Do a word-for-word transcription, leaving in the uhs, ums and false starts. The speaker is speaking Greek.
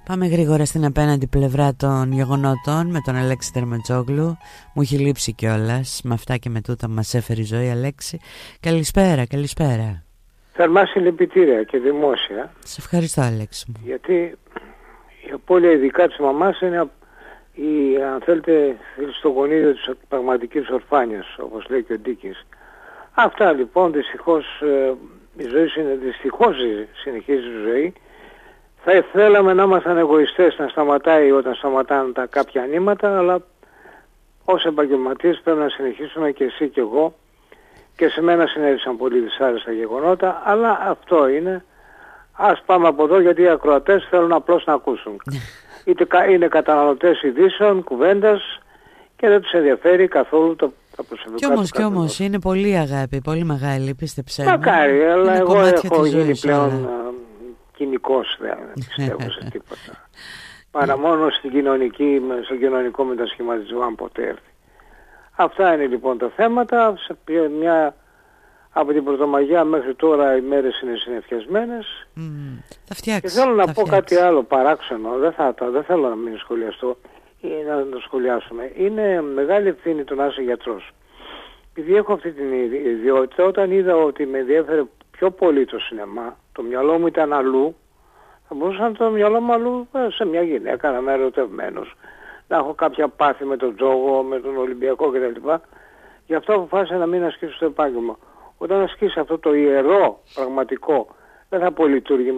Πάμε γρήγορα στην απέναντι πλευρά των γεγονότων με τον Αλέξη Τερματζόγλου. Μου έχει λείψει κιόλας. Με αυτά και με τούτα μας έφερε η ζωή, Αλέξη. Καλησπέρα, καλησπέρα. Θερμά συλληπιτήρια και δημόσια. Σε ευχαριστώ, Αλέξη μου. Γιατί η απώλεια ειδικά της μαμάς είναι η, αν θέλετε, στο γονίδιο της πραγματικής ορφάνειας, όπως λέει και ο Ντίκης. Αυτά λοιπόν, δυστυχώς ε, η ζωή είναι, δυστυχώς συνεχίζει η ζωή. Θα θέλαμε να ήμασταν εγωιστές, να σταματάει όταν σταματάνε τα κάποια ανήματα, αλλά ως επαγγελματίες πρέπει να συνεχίσουμε και εσύ και εγώ. Και σε μένα συνέβησαν πολύ δυσάρεστα γεγονότα, αλλά αυτό είναι. Ας πάμε από εδώ, γιατί οι ακροατές θέλουν απλώς να ακούσουν. Είτε είναι καταναλωτές ειδήσεων, κουβέντας, και δεν τους ενδιαφέρει καθόλου το, τα προσωπικά. Κι όμως, κι όμως είναι πολύ αγάπη, πολύ μεγάλη, πίστεψέ με. Μακάρι, αλλά εγώ έχω γίνει ζωής, πλέον αλλά... κοινικός, δεν πιστεύω σε τίποτα. Παρά μόνο στην κοινωνική, στο κοινωνικό μετασχηματισμό, αν ποτέ έρθει. Αυτά είναι λοιπόν τα θέματα. Σε μια, από την Πρωτομαγιά μέχρι τώρα οι μέρες είναι συνεφιασμένες. Mm, θα φτιάξει. Και θέλω να θα πω φτιάξει. κάτι άλλο παράξενο. Δεν, θα, δεν θέλω να μην σχολιαστώ ή να το σχολιάσουμε. Είναι μεγάλη ευθύνη το να είσαι γιατρός. Επειδή έχω αυτή την ιδιότητα, όταν είδα ότι με ενδιέφερε πιο πολύ το σινεμά, το μυαλό μου ήταν αλλού, θα μπορούσα να το μυαλό μου αλλού σε μια γυναίκα, να είμαι ερωτευμένος, να έχω κάποια πάθη με τον τζόγο, με τον Ολυμπιακό κτλ. Γι' αυτό αποφάσισα να μην ασκήσω το επάγγελμα. Όταν ασκήσεις αυτό το ιερό πραγματικό, δεν θα πω λειτουργήμα,